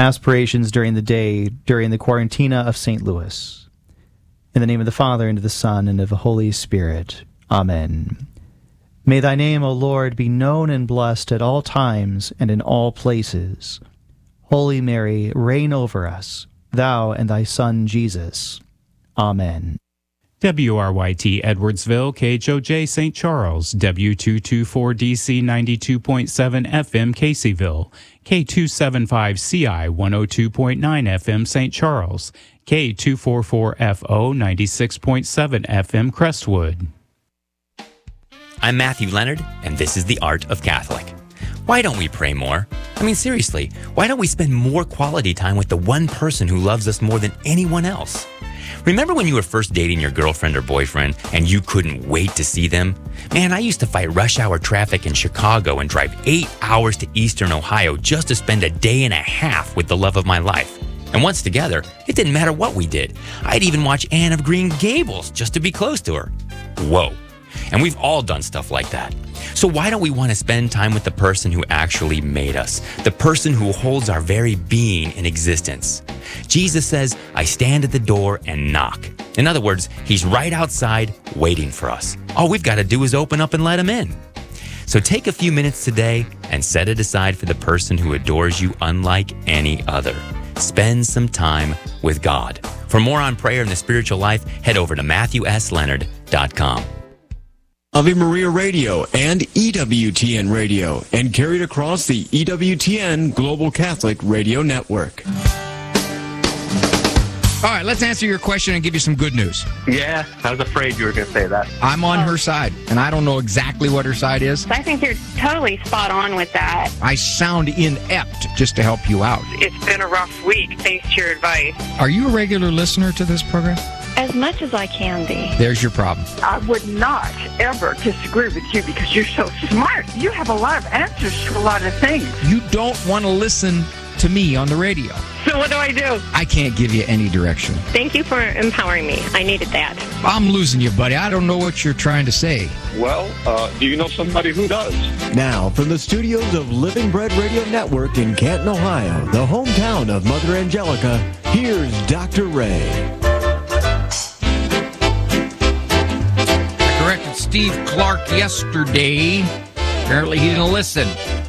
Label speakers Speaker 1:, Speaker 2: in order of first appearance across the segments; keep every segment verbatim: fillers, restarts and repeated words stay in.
Speaker 1: aspirations during the day, during the Quarantina of Saint Louis. In the name of the Father, and of the Son, and of the Holy Spirit. Amen. May thy name, O Lord, be known and blessed at all times and in all places. Holy Mary, reign over us, thou and thy Son Jesus. Amen.
Speaker 2: W R Y T Edwardsville, K H O J Saint Charles, W two twenty-four D C ninety-two point seven F M Caseyville, K two seventy-five C I one oh two point nine F M Saint Charles, K two forty-four F O ninety-six point seven F M Crestwood.
Speaker 3: I'm Matthew Leonard, and this is The Art of Catholic. Why don't we pray more? I mean, seriously, why don't we spend more quality time with the one person who loves us more than anyone else? Remember when you were first dating your girlfriend or boyfriend and you couldn't wait to see them? Man, I used to fight rush hour traffic in Chicago and drive eight hours to Eastern Ohio just to spend a day and a half with the love of my life. And once together, it didn't matter what we did. I'd even watch Anne of Green Gables just to be close to her. Whoa. And we've all done stuff like that. So why don't we want to spend time with the person who actually made us, the person who holds our very being in existence? Jesus says, I stand at the door and knock. In other words, he's right outside waiting for us. All we've got to do is open up and let him in. So take a few minutes today and set it aside for the person who adores you unlike any other. Spend some time with God. For more on prayer and the spiritual life, head over to matthew s leonard dot com.
Speaker 4: Ave Maria Radio and E W T N Radio, and carried across the E W T N Global Catholic Radio Network.
Speaker 5: All right, let's answer your question and give you some good news.
Speaker 6: Yeah, I was afraid you were going to say that.
Speaker 5: I'm on her side, and I don't know exactly what her side is.
Speaker 7: I think you're totally spot on with that.
Speaker 5: I sound inept just to help you out.
Speaker 7: It's been a rough week, thanks to your advice.
Speaker 5: Are you a regular listener to this program?
Speaker 7: As much as I can be.
Speaker 5: There's your problem.
Speaker 8: I would not ever disagree with you because you're so smart. You have a lot of answers to a lot of things.
Speaker 5: You don't want to listen to me on the radio.
Speaker 7: So what do I do?
Speaker 5: I can't give you any direction.
Speaker 7: Thank you for empowering me. I needed that.
Speaker 5: I'm losing you, buddy. I don't know what you're trying to say.
Speaker 6: Well, uh, do you know somebody who does?
Speaker 4: Now, from the studios of Living Bread Radio Network in Canton, Ohio, the hometown of Mother Angelica, here's Doctor Ray.
Speaker 5: I corrected Steve Clark yesterday. Apparently he didn't listen.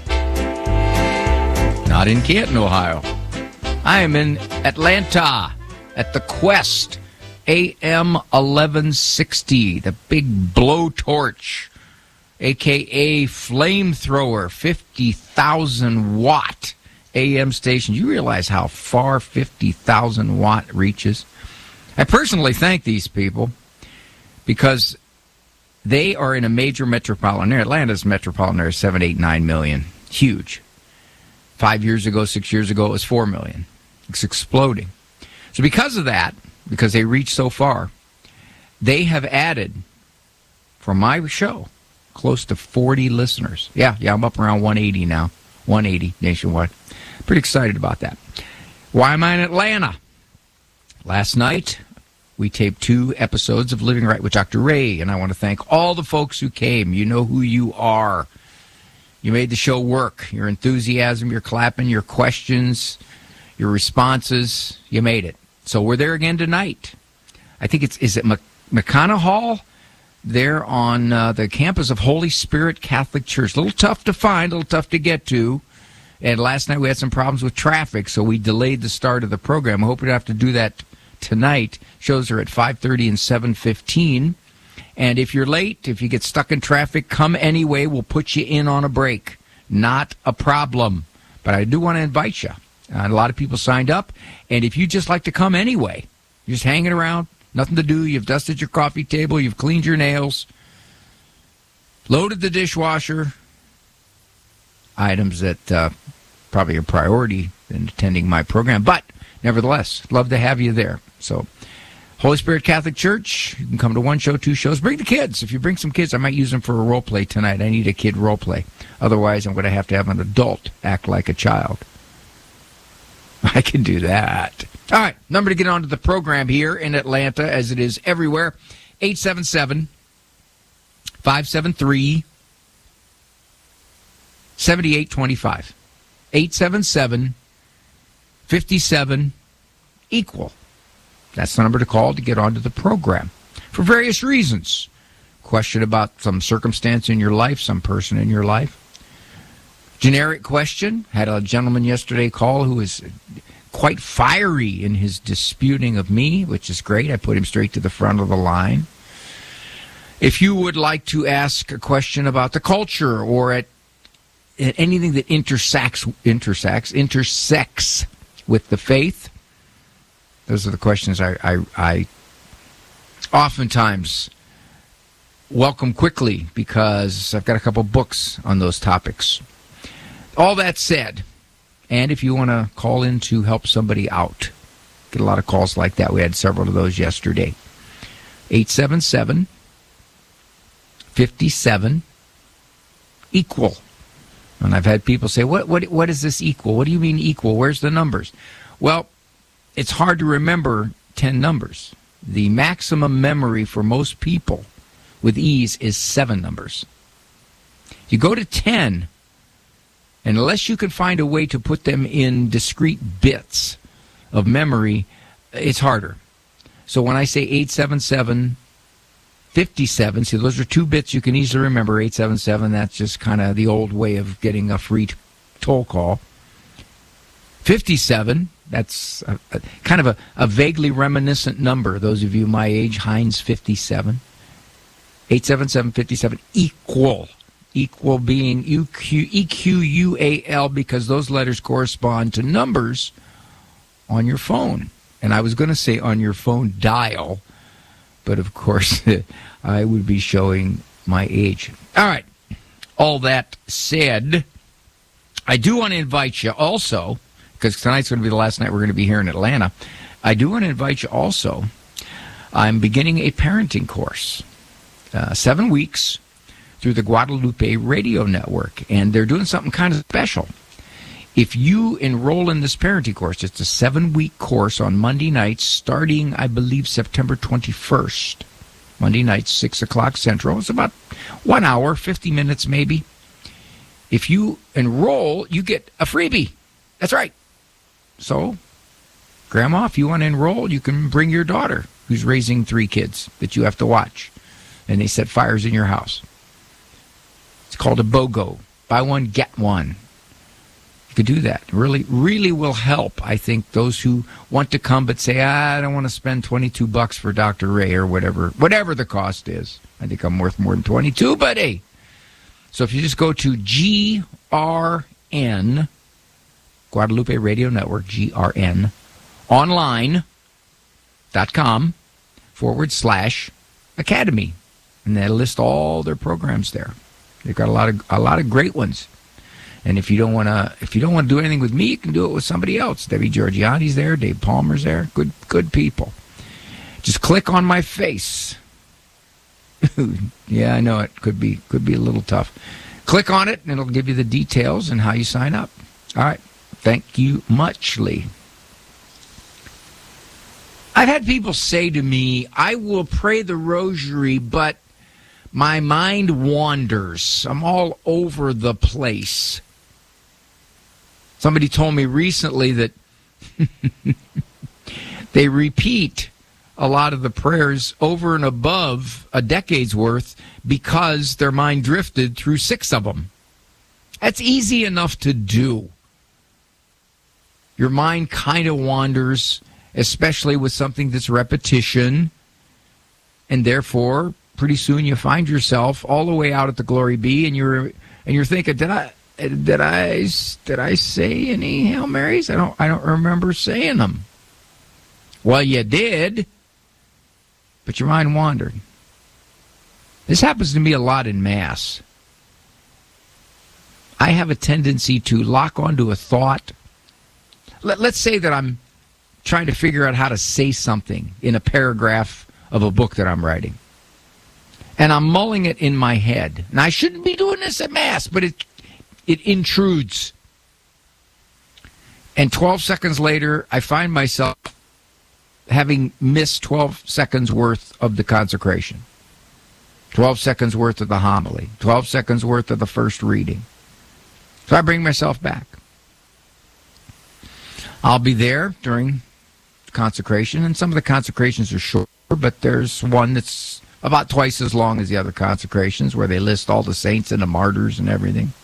Speaker 5: Not in Canton, Ohio. I am in Atlanta at the Quest A M eleven sixty, the big blowtorch, a k a flamethrower, fifty thousand watt A M station. You realize how far fifty thousand watt reaches? I personally thank these people because they are in a major metropolitan area. Atlanta's metropolitan area is seven, eight, nine million. Huge. Five years ago, six years ago, it was four million. It's exploding. So because of that, because they reach so far, they have added, for my show, close to forty listeners. Yeah, yeah, I'm up around one eighty now. one eighty nationwide. Pretty excited about that. Why am I in Atlanta? Last night, we taped two episodes of Living Right with Doctor Ray, and I want to thank all the folks who came. You know who you are. You made the show work. Your enthusiasm, your clapping, your questions, your responses, you made it. So we're there again tonight. I think it's, is it McConnell Hall? There on uh, the campus of Holy Spirit Catholic Church. A little tough to find, a little tough to get to. And last night we had some problems with traffic, so we delayed the start of the program. I hope we don't have to do that tonight. Shows are at five thirty and seven fifteen. And if you're late, if you get stuck in traffic, come anyway. We'll put you in on a break. Not a problem. But I do want to invite you. Uh, a lot of people signed up. And if you just like to come anyway, you're just hanging around, nothing to do, you've dusted your coffee table, you've cleaned your nails, loaded the dishwasher, items that uh, probably are priority in attending my program. But nevertheless, love to have you there. So Holy Spirit Catholic Church, you can come to one show, two shows. Bring the kids. If you bring some kids, I might use them for a role play tonight. I need a kid role play. Otherwise, I'm going to have to have an adult act like a child. I can do that. All right, number to get onto the program here in Atlanta, as it is everywhere, eight seven seven, five seven three, seven eight two five. eight seven seven, fifty-seven, equal. That's the number to call to get onto the program for various reasons. Question about some circumstance in your life, some person in your life. Generic question. Had a gentleman yesterday call who was quite fiery in his disputing of me, which is great. I put him straight to the front of the line. If you would like to ask a question about the culture or at, at anything that intersects, intersects, intersects with the faith, those are the questions I, I, I oftentimes welcome quickly because I've got a couple books on those topics. All that said, and if you want to call in to help somebody out, get a lot of calls like that. We had several of those yesterday. eight seven seven, five seven, equal. And I've had people say, what, what, what is this equal? What do you mean equal? Where's the numbers? Well, it's hard to remember ten numbers. The maximum memory for most people with ease is seven numbers. You go to ten, and unless you can find a way to put them in discrete bits of memory, it's harder. So when I say eight seven seven, five seven, see, those are two bits you can easily remember. eight seven seven, that's just kind of the old way of getting a free t- toll call. fifty-seven, that's a, a, kind of a, a vaguely reminiscent number. Those of you my age, Heinz fifty-seven. eight seven seven, five seven, equal. Equal being E Q U A L because those letters correspond to numbers on your phone. And I was going to say on your phone dial, but of course I would be showing my age. All right. All that said, I do want to invite you also, because tonight's going to be the last night we're going to be here in Atlanta. I do want to invite you also. I'm beginning a parenting course, uh, seven weeks through the Guadalupe Radio Network, and they're doing something kind of special. If you enroll in this parenting course, it's a seven-week course on Monday nights, starting, I believe, September twenty-first. Monday nights, six o'clock Central. It's about one hour, fifty minutes maybe. If you enroll, you get a freebie. That's right. So, Grandma, if you want to enroll, you can bring your daughter, who's raising three kids that you have to watch, and they set fires in your house. It's called a BOGO. Buy one, get one. You could do that. Really, really will help, I think, those who want to come but say, ah, I don't want to spend twenty-two bucks for Doctor Ray or whatever, whatever the cost is. I think I'm worth more than twenty-two, but hey. So if you just go to G R N, Guadalupe Radio Network, G R N, online dot com forward slash academy. And they list all their programs there. They've got a lot of a lot of great ones. And if you don't want to, if you don't want to do anything with me, you can do it with somebody else. Debbie Georgiani's there, Dave Palmer's there. Good, good people. Just click on my face. Yeah, I know it could be could be a little tough. Click on it, and it'll give you the details and how you sign up. All right. Thank you muchly. I've had people say to me, I will pray the rosary, but my mind wanders. I'm all over the place. Somebody told me recently that they repeat a lot of the prayers over and above a decade's worth because their mind drifted through six of them. That's easy enough to do. Your mind kind of wanders, especially with something that's repetition, and therefore pretty soon you find yourself all the way out at the Glory Be, and you're and you're thinking, did I did I did I say any Hail Marys? I don't I don't remember saying them. Well, you did, but your mind wandered. This happens to me a lot in Mass. I have a tendency to lock onto a thought. Let, let's say that I'm trying to figure out how to say something in a paragraph of a book that I'm writing. And I'm mulling it in my head. And I shouldn't be doing this at Mass, but it it intrudes. And twelve seconds later, I find myself having missed twelve seconds worth of the consecration. twelve seconds worth of the homily. twelve seconds worth of the first reading. So I bring myself back. I'll be there during consecration, and some of the consecrations are short, but there's one that's about twice as long as the other consecrations, where they list all the saints and the martyrs and everything.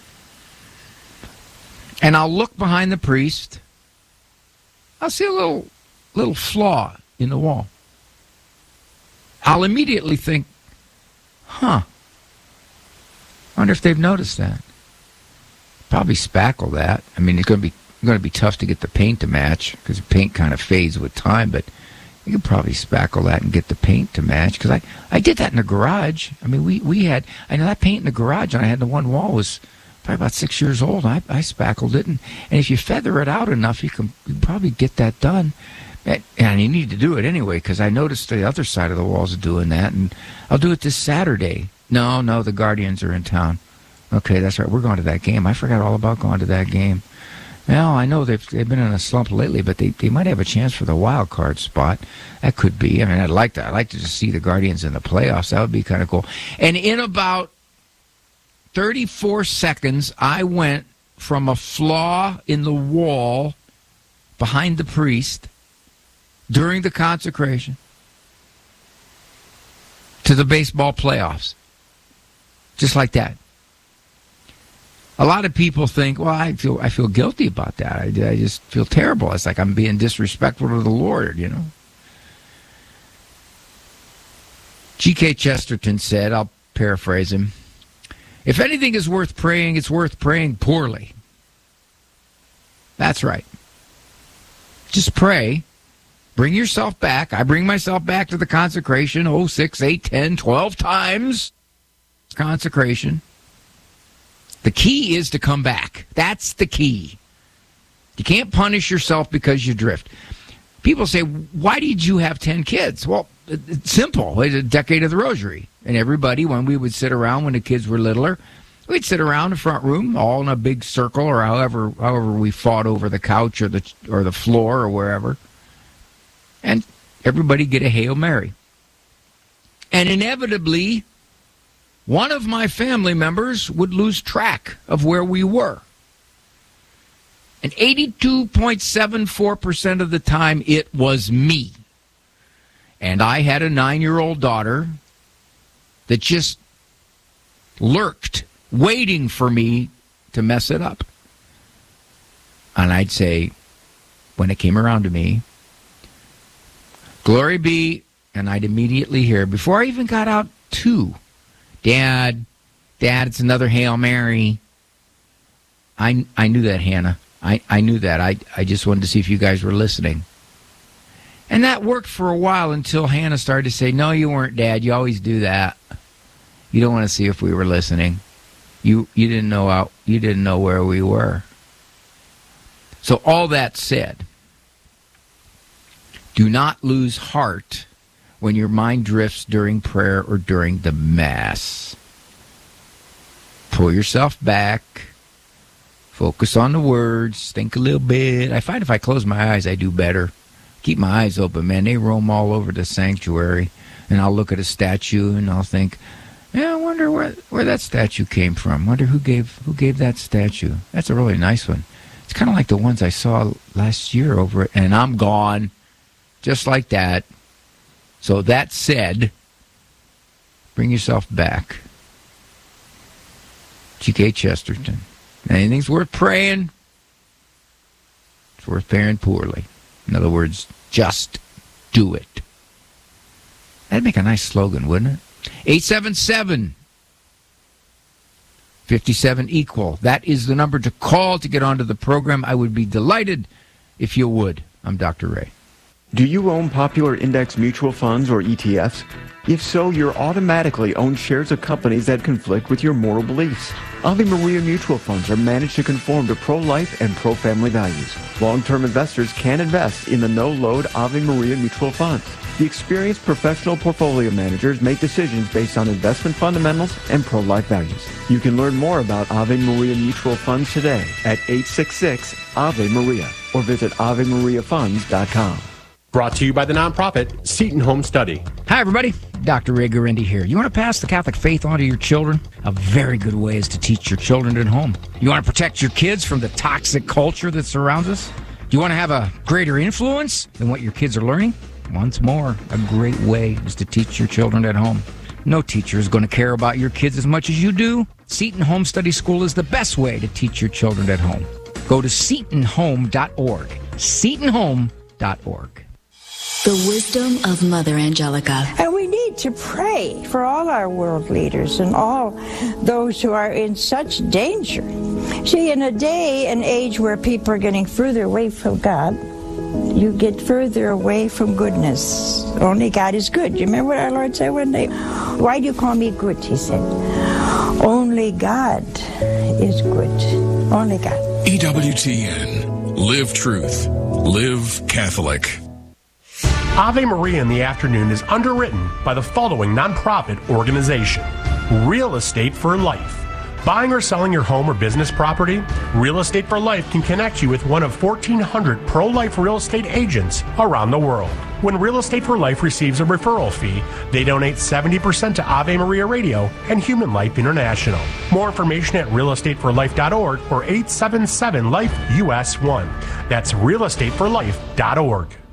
Speaker 5: And I'll look behind the priest. I'll see a little little flaw in the wall. I'll immediately think, huh, I wonder if they've noticed that. Probably spackle that. I mean, it's going to be going to be tough to get the paint to match, because the paint kind of fades with time, but you could probably spackle that and get the paint to match, because I, I did that in the garage. I mean, we, we had, I know that paint in the garage and I had the one wall was probably about six years old. I, I spackled it, and, and if you feather it out enough, you can, you can probably get that done. And, and you need to do it anyway, because I noticed the other side of the walls doing that, and I'll do it this Saturday. No, no, the Guardians are in town. Okay, that's right, we're going to that game. I forgot all about going to that game. Well, I know they've, they've been in a slump lately, but they, they might have a chance for the wild card spot. That could be. I mean, I'd like that. I'd like to just see the Guardians in the playoffs. That would be kind of cool. And in about thirty-four seconds, I went from a flaw in the wall behind the priest during the consecration to the baseball playoffs. Just like that. A lot of people think, well, I feel I feel guilty about that. I, I just feel terrible. It's like I'm being disrespectful to the Lord, you know. G K Chesterton said, I'll paraphrase him, if anything is worth praying, it's worth praying poorly. That's right. Just pray. Bring yourself back. I bring myself back to the consecration, oh, six, eight, ten, twelve times. Consecration. The key is to come back. That's the key. You can't punish yourself because you drift. People say, why did you have ten kids? Well, it's simple. It's a decade of the rosary. And everybody, when we would sit around when the kids were littler, we'd sit around the front room, all in a big circle, or however however we fought over the couch or the or the floor or wherever. And everybody get a Hail Mary. And inevitably, one of my family members would lose track of where we were. And eighty-two point seven four percent of the time, it was me. And I had a nine-year-old daughter that just lurked, waiting for me to mess it up. And I'd say, when it came around to me, glory be, and I'd immediately hear, before I even got out two, Dad, Dad, it's another Hail Mary. I, I knew that, Hannah. I, I knew that. I, I just wanted to see if you guys were listening. And that worked for a while until Hannah started to say, no, you weren't, Dad. You always do that. You don't want to see if we were listening. You you didn't know out, you didn't know where we were. So all that said, do not lose heart when your mind drifts during prayer or during the Mass. Pull yourself back. Focus on the words. Think a little bit. I find if I close my eyes, I do better. Keep my eyes open, man. They roam all over the sanctuary. And I'll look at a statue and I'll think, yeah, I wonder where where that statue came from. Wonder who gave who gave that statue. That's a really nice one. It's kind of like the ones I saw last year over it. And I'm gone. Just like that. So that said, bring yourself back. G K Chesterton. Anything's worth praying, it's worth praying poorly. In other words, just do it. That'd make a nice slogan, wouldn't it? eight seven seven, five seven, equal. That is the number to call to get onto the program. I would be delighted if you would. I'm Doctor Ray.
Speaker 4: Do you own popular index mutual funds or E T Fs? If so, you're automatically own shares of companies that conflict with your moral beliefs. Ave Maria mutual funds are managed to conform to pro-life and pro-family values. Long-term investors can invest in the no-load Ave Maria mutual funds. The experienced professional portfolio managers make decisions based on investment fundamentals and pro-life values. You can learn more about Ave Maria mutual funds today at eight six six, A V E Maria or visit ave maria funds dot com.
Speaker 9: Brought to you by the nonprofit Seton Home Study.
Speaker 5: Hi, everybody. Doctor Ray Guarendi here. You want to pass the Catholic faith on to your children? A very good way is to teach your children at home. You want to protect your kids from the toxic culture that surrounds us? Do You want to have a greater influence than what your kids are learning? Once more, a great way is to teach your children at home. No teacher is going to care about your kids as much as you do. Seton Home Study School is the best way to teach your children at home. Go to seton home dot org. seton home dot org.
Speaker 10: The wisdom of Mother Angelica.
Speaker 11: And we need to pray for all our world leaders and all those who are in such danger. See, in a day and age where people are getting further away from God, you get further away from goodness. Only God is good. You remember what our Lord said one day? Why do you call me good? He said, only God is good. Only God.
Speaker 12: E W T N. Live truth. Live Catholic.
Speaker 9: Ave Maria in the Afternoon is underwritten by the following nonprofit organization: Real Estate for Life. Buying or selling your home or business property? Real Estate for Life can connect you with one of fourteen hundred pro-life real estate agents around the world. When Real Estate for Life receives a referral fee, they donate seventy percent to Ave Maria Radio and Human Life International. More information at real estate for life dot org or eight seven seven life U S one. That's real estate for life dot org.